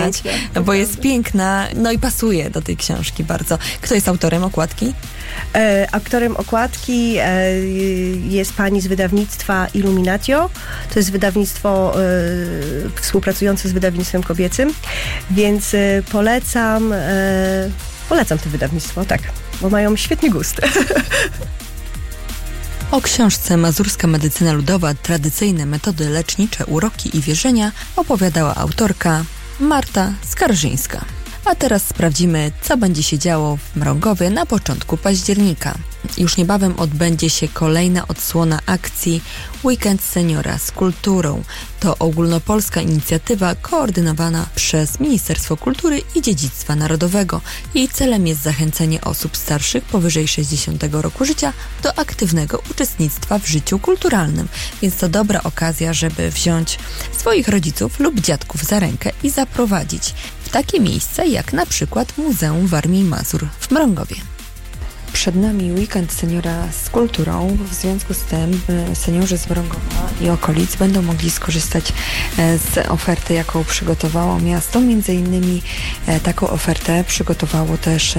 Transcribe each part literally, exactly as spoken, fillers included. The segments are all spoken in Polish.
poznać, piękna, bo jest piękna, no i pasuje do tej książki bardzo. Kto jest autorem okładki? E, autorem okładki e, jest pani z wydawnictwa Illuminatio. To jest wydawnictwo e, współpracujące z wydawnictwem kobiecym, więc e, polecam, e, polecam to wydawnictwo, tak, bo mają świetny gust. O książce Mazurska medycyna ludowa, tradycyjne metody lecznicze, uroki i wierzenia opowiadała autorka Marta Skarżyńska. A teraz sprawdzimy, co będzie się działo w Mrągowie na początku października. Już niebawem odbędzie się kolejna odsłona akcji Weekend Seniora z kulturą. To ogólnopolska inicjatywa koordynowana przez Ministerstwo Kultury i Dziedzictwa Narodowego. Jej celem jest zachęcenie osób starszych powyżej sześćdziesiątego roku życia do aktywnego uczestnictwa w życiu kulturalnym. Więc to dobra okazja, żeby wziąć swoich rodziców lub dziadków za rękę i zaprowadzić w takie miejsca jak na przykład Muzeum Warmii i Mazur w Mrągowie. Przed nami Weekend Seniora z kulturą. W związku z tym seniorzy z Mrągowa i okolic będą mogli skorzystać z oferty, jaką przygotowało miasto. Między innymi taką ofertę przygotowało też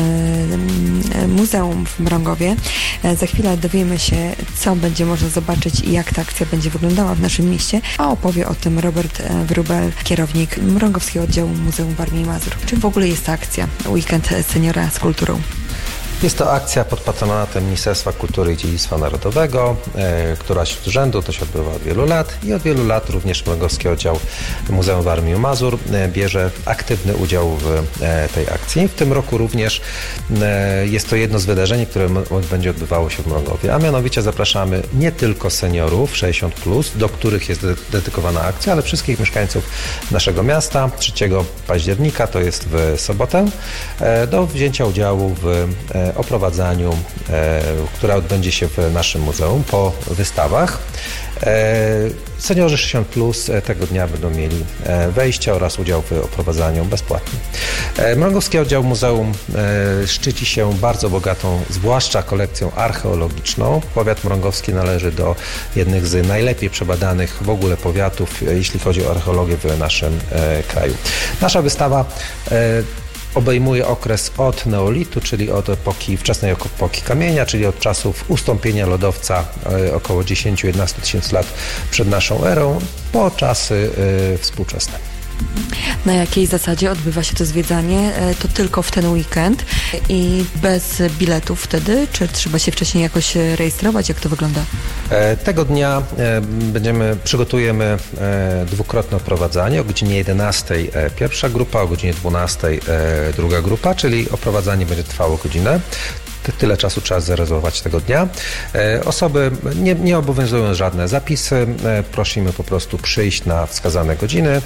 Muzeum w Mrągowie. Za chwilę dowiemy się, co będzie można zobaczyć i jak ta akcja będzie wyglądała w naszym mieście, a opowie o tym Robert Wróbel, kierownik Mrągowskiego Oddziału Muzeum Warmii i Mazur. Czym w ogóle jest ta akcja Weekend Seniora z kulturą? Jest to akcja pod patronatem Ministerstwa Kultury i Dziedzictwa Narodowego, e, która z rzędu to się odbywa od wielu lat i od wielu lat również Mrągowski Oddział Muzeum Warmii i Mazur e, bierze aktywny udział w e, tej akcji. W tym roku również e, jest to jedno z wydarzeń, które m- będzie odbywało się w Mrągowie, a mianowicie zapraszamy nie tylko seniorów sześćdziesiąt plus, do których jest de- dedykowana akcja, ale wszystkich mieszkańców naszego miasta. trzeciego października, to jest w sobotę, e, do wzięcia udziału w e, oprowadzaniu, e, która odbędzie się w naszym muzeum po wystawach. E, seniorzy sześćdziesiąt plus tego dnia będą mieli e, wejście oraz udział w oprowadzaniu bezpłatnie. E, Mrągowski Oddział Muzeum e, szczyci się bardzo bogatą, zwłaszcza kolekcją archeologiczną. Powiat mrągowski należy do jednych z najlepiej przebadanych w ogóle powiatów, jeśli chodzi o archeologię w naszym e, kraju. Nasza wystawa e, obejmuje okres od neolitu, czyli od epoki, wczesnej epoki kamienia, czyli od czasów ustąpienia lodowca e, około dziesięć do jedenastu tysięcy lat przed naszą erą, po czasy e, współczesne. Na jakiej zasadzie odbywa się to zwiedzanie? To tylko w ten weekend i bez biletów wtedy? Czy trzeba się wcześniej jakoś rejestrować? Jak to wygląda? Tego dnia będziemy, przygotujemy dwukrotne oprowadzanie. O godzinie jedenastej pierwsza grupa, o godzinie dwunastej druga grupa, czyli oprowadzanie będzie trwało godzinę. Tyle czasu trzeba zarezerwować tego dnia. Osoby nie, nie obowiązują żadne zapisy. Prosimy po prostu przyjść na wskazane godziny.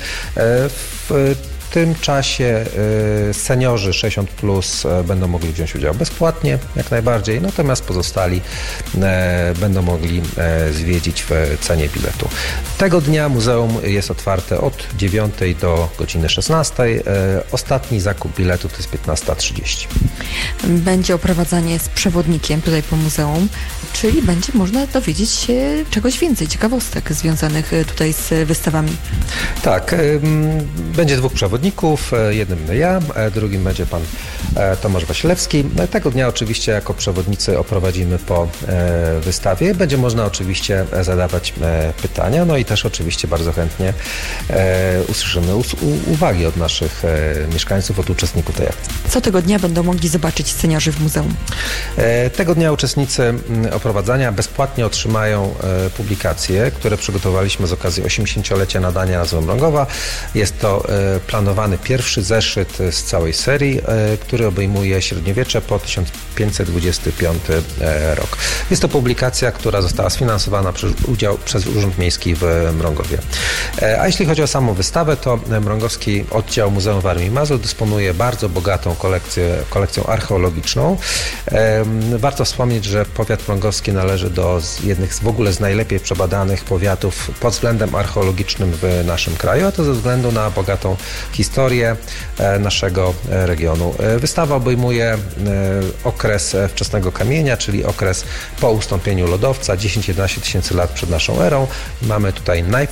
W W tym czasie y, seniorzy sześćdziesiąt plus y, będą mogli wziąć udział bezpłatnie, jak najbardziej, natomiast pozostali y, będą mogli y, zwiedzić w cenie biletu. Tego dnia muzeum jest otwarte od dziewiątej do godziny szesnastej. Y, ostatni zakup biletu to jest piętnasta trzydzieści. Będzie oprowadzanie z przewodnikiem tutaj po muzeum, czyli będzie można dowiedzieć się czegoś więcej, ciekawostek związanych tutaj z wystawami. Tak, y, będzie dwóch przewodników. Jednym ja, drugim będzie pan Tomasz Wasilewski. Tego dnia oczywiście jako przewodnicy oprowadzimy po wystawie. Będzie można oczywiście zadawać pytania, no i też oczywiście bardzo chętnie usłyszymy uwagi od naszych mieszkańców, od uczestników tej akcji. Co tego dnia będą mogli zobaczyć seniorzy w muzeum? Tego dnia uczestnicy oprowadzania bezpłatnie otrzymają publikacje, które przygotowaliśmy z okazji osiemdziesięciolecia nadania nazwy Mrągowa. Jest to planowany pierwszy zeszyt z całej serii, który obejmuje średniowiecze po tysiąc pięćset dwudziesty piąty rok. Jest to publikacja, która została sfinansowana przez, udział, przez Urząd Miejski w Mrągowie. A jeśli chodzi o samą wystawę, to Mrągowski Oddział Muzeum Warmii i Mazur dysponuje bardzo bogatą kolekcję, kolekcją archeologiczną. Warto wspomnieć, że powiat mrągowski należy do jednych z w ogóle z najlepiej przebadanych powiatów pod względem archeologicznym w naszym kraju, a to ze względu na bogatą historię naszego regionu. Wystawa obejmuje okres wczesnego kamienia, czyli okres po ustąpieniu lodowca, dziesięć do jedenastu tysięcy lat przed naszą erą. Mamy tutaj najwcześniejsze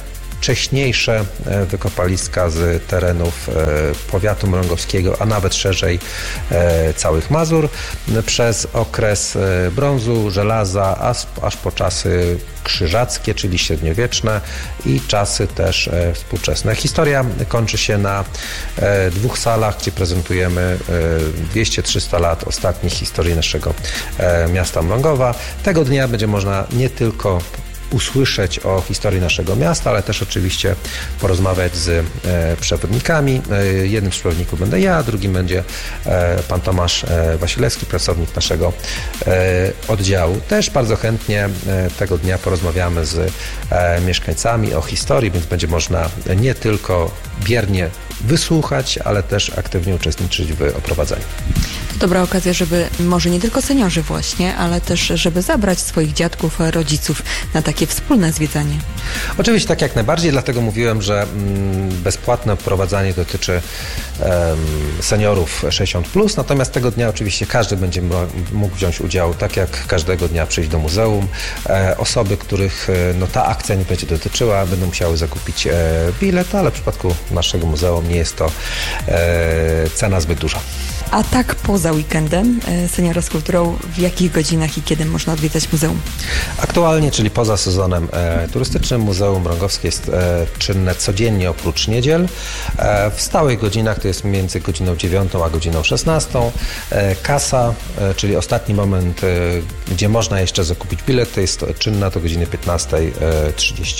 najwcześniejsze wykopaliska z terenów powiatu mrągowskiego, a nawet szerzej całych Mazur, przez okres brązu, żelaza, aż, aż po czasy krzyżackie, czyli średniowieczne i czasy też e, współczesne. Historia kończy się na e, dwóch salach, gdzie prezentujemy e, dwieście trzysta lat ostatnich historii naszego e, miasta Mrągowa. Tego dnia będzie można nie tylko usłyszeć o historii naszego miasta, ale też oczywiście porozmawiać z e, przewodnikami. E, jednym z przewodników będę ja, drugim będzie e, pan Tomasz e, Wasilewski, pracownik naszego e, oddziału. Też bardzo chętnie e, tego dnia porozmawiamy z e, mieszkańcami o historii, więc będzie można nie tylko biernie wysłuchać, ale też aktywnie uczestniczyć w oprowadzeniu. Dobra okazja, żeby może nie tylko seniorzy właśnie, ale też żeby zabrać swoich dziadków, rodziców na takie wspólne zwiedzanie. Oczywiście tak jak najbardziej, dlatego mówiłem, że mm, bezpłatne oprowadzanie dotyczy um, seniorów sześćdziesiąt plus, natomiast tego dnia oczywiście każdy będzie mógł wziąć udział, tak jak każdego dnia przyjść do muzeum. E, osoby, których no, ta akcja nie będzie dotyczyła, będą musiały zakupić e, bilet, ale w przypadku naszego muzeum nie jest to e, cena zbyt duża. A tak poza weekendem Seniora z Kulturą, w jakich godzinach i kiedy można odwiedzać muzeum? Aktualnie, czyli poza sezonem e, turystycznym, Muzeum Mrągowskie jest e, czynne codziennie oprócz niedziel. E, w stałych godzinach to jest między godziną dziewiątą a godziną szesnastą. E, kasa, e, czyli ostatni moment, e, gdzie można jeszcze zakupić bilet, to jest czynna do godziny piętnasta trzydzieści.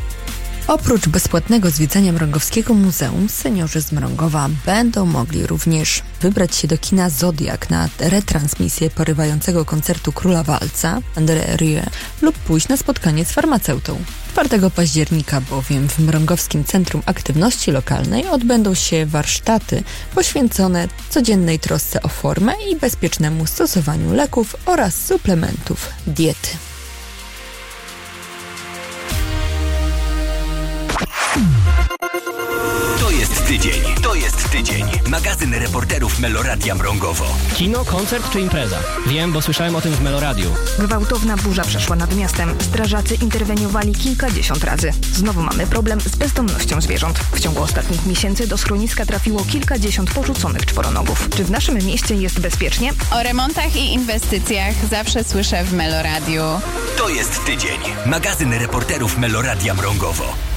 Oprócz bezpłatnego zwiedzania Mrągowskiego Muzeum, seniorzy z Mrągowa będą mogli również wybrać się do kina Zodiak na retransmisję porywającego koncertu Króla Walca André Rieu lub pójść na spotkanie z farmaceutą. czwartego października bowiem w Mrągowskim Centrum Aktywności Lokalnej odbędą się warsztaty poświęcone codziennej trosce o formę i bezpiecznemu stosowaniu leków oraz suplementów diety. To jest tydzień, to jest tydzień. Magazyn reporterów Meloradia Mrągowo. Kino, koncert czy impreza? Wiem, bo słyszałem o tym w Meloradiu. Gwałtowna burza przeszła nad miastem. Strażacy interweniowali kilkadziesiąt razy. Znowu mamy problem z bezdomnością zwierząt. W ciągu ostatnich miesięcy do schroniska trafiło kilkadziesiąt porzuconych czworonogów. Czy w naszym mieście jest bezpiecznie? O remontach i inwestycjach zawsze słyszę w Meloradiu. To jest tydzień. Magazyn reporterów Meloradia Mrągowo.